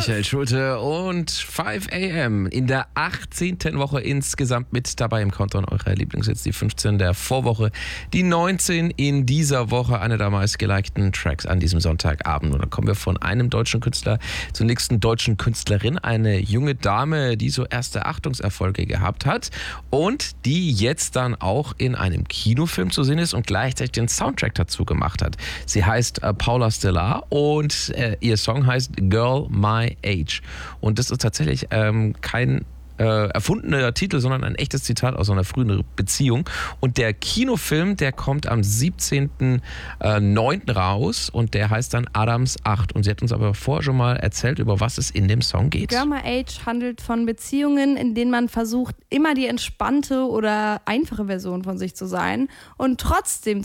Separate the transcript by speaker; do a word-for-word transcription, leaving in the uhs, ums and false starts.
Speaker 1: Michael Schulte und fünf a m in der achtzehnten Woche insgesamt mit dabei im Countdown eurer Lieblingshits. Die fünfzehn der Vorwoche, die neunzehn in dieser Woche, eine der meistgelikten Tracks an diesem Sonntagabend. Und dann kommen wir von einem deutschen Künstler zur nächsten deutschen Künstlerin. Eine junge Dame, die so erste Achtungserfolge gehabt hat und die jetzt dann auch in einem Kinofilm zu sehen ist und gleichzeitig den Soundtrack dazu gemacht hat. Sie heißt äh, Paula Stellar und äh, ihr Song heißt Girl My Age. Und das ist tatsächlich ähm, kein äh, erfundener Titel, sondern ein echtes Zitat aus einer frühen Beziehung. Und der Kinofilm, der kommt am siebzehnten neunten raus und der heißt dann Adams acht. Und sie hat uns aber vorher schon mal erzählt, über was es in dem Song geht.
Speaker 2: Girl My Age handelt von Beziehungen, in denen man versucht, immer die entspannte oder einfache Version von sich zu sein und trotzdem